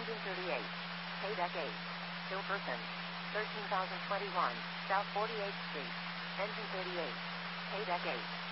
Engine 38. Paydeck 8. Still person. 13,021, South 48th Street. Engine 38. Paydeck 8.